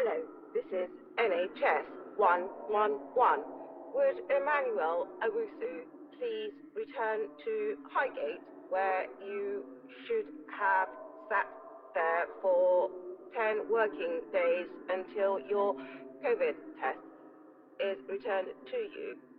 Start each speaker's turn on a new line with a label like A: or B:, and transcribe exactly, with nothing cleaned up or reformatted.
A: Hello, this is N H S one one one. Would Emmanuel Owusu please return to Highgate, where you should have sat there for ten working days until your COVID test is returned to you?